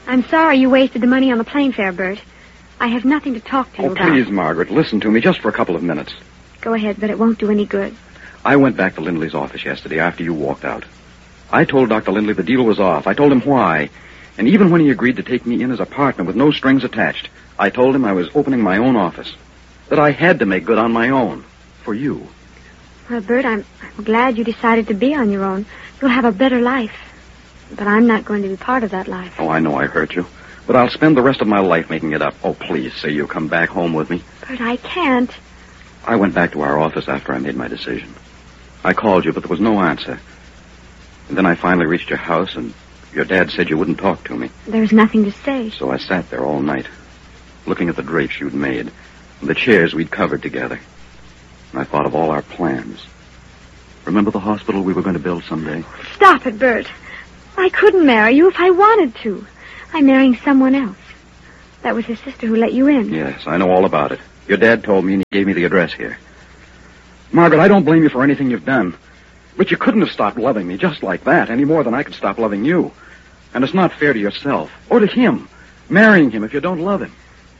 I'm sorry you wasted the money on the plane fare, Bert. I have nothing to talk to you about. Oh, please, Margaret, listen to me just for a couple of minutes. Go ahead, but it won't do any good. I went back to Lindley's office yesterday after you walked out. I told Dr. Lindley the deal was off. I told him why. And even when he agreed to take me in as a partner with no strings attached, I told him I was opening my own office. That I had to make good on my own. For you. Well, Bert, I'm glad you decided to be on your own. You'll have a better life. But I'm not going to be part of that life. Oh, I know I hurt you. But I'll spend the rest of my life making it up. Oh, please, say you'll come back home with me. Bert, I can't. I went back to our office after I made my decision. I called you, but there was no answer. And then I finally reached your house, and your dad said you wouldn't talk to me. There's nothing to say. So I sat there all night, looking at the drapes you'd made, and the chairs we'd covered together. And I thought of all our plans. Remember the hospital we were going to build someday? Stop it, Bert. I couldn't marry you if I wanted to. I'm marrying someone else. That was his sister who let you in. Yes, I know all about it. Your dad told me and he gave me the address here. Margaret, I don't blame you for anything you've done. But you couldn't have stopped loving me just like that, any more than I could stop loving you. And it's not fair to yourself, or to him, marrying him if you don't love him.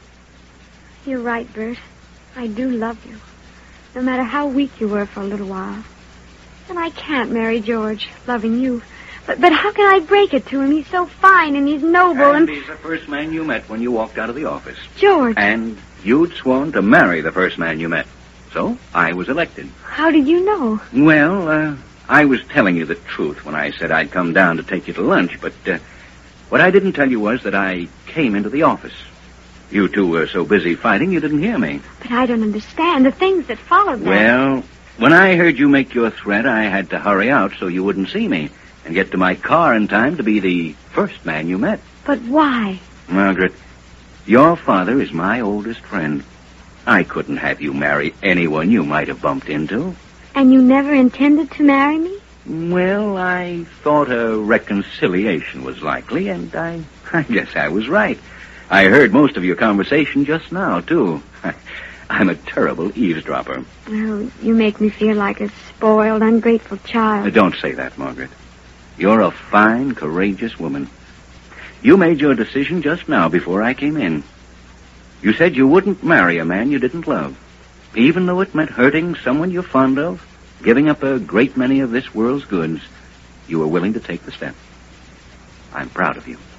You're right, Bert. I do love you. No matter how weak you were for a little while. And I can't marry George, loving you. But how can I break it to him? He's so fine and he's noble and... he's the first man you met when you walked out of the office. George. And you'd sworn to marry the first man you met. So I was elected. How did you know? Well, I was telling you the truth when I said I'd come down to take you to lunch, but what I didn't tell you was that I came into the office. You two were so busy fighting you didn't hear me. But I don't understand the things that followed that. Well, when I heard you make your threat, I had to hurry out so you wouldn't see me and get to my car in time to be the first man you met. But why? Margaret, your father is my oldest friend. I couldn't have you marry anyone you might have bumped into. And you never intended to marry me? Well, I thought a reconciliation was likely, and I guess I was right. I heard most of your conversation just now, too. I'm a terrible eavesdropper. Oh, you make me feel like a spoiled, ungrateful child. Don't say that, Margaret. You're a fine, courageous woman. You made your decision just now before I came in. You said you wouldn't marry a man you didn't love, even though it meant hurting someone you're fond of, giving up a great many of this world's goods. You were willing to take the step. I'm proud of you.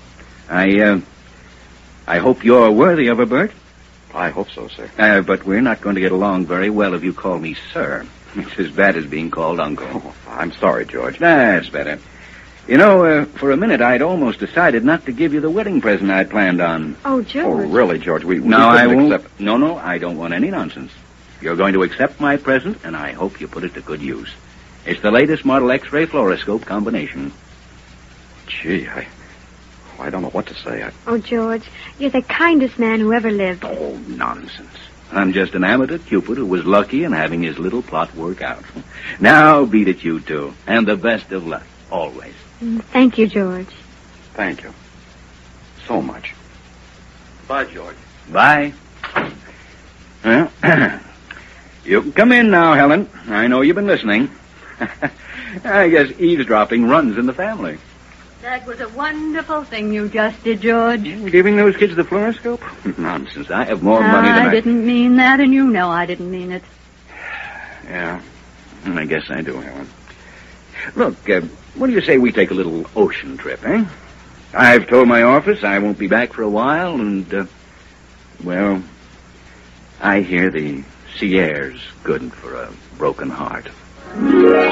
I hope you're worthy of her, Bert. I hope so, sir. But we're not going to get along very well if you call me sir. It's as bad as being called uncle. Oh, I'm sorry, George. That's better. You know, for a minute, I'd almost decided not to give you the wedding present I'd planned on. Oh, George. Oh, really, George? We I won't. Accept... No, I don't want any nonsense. You're going to accept my present, and I hope you put it to good use. It's the latest model X-ray fluoroscope combination. Gee, I don't know what to say. Oh, George, you're the kindest man who ever lived. Oh, nonsense. I'm just an amateur Cupid who was lucky in having his little plot work out. Now, beat it, you two. And the best of luck, always. Thank you, George. Thank you. So much. Bye, George. Bye. Well, you can come in now, Helen. I know you've been listening. I guess eavesdropping runs in the family. That was a wonderful thing you just did, George. Giving those kids the fluoroscope? Nonsense. I have more money than I didn't mean that, and you know I didn't mean it. Yeah, I guess I do, Helen. Look, what do you say we take a little ocean trip, eh? I've told my office I won't be back for a while, and, well, I hear the sea air's good for a broken heart.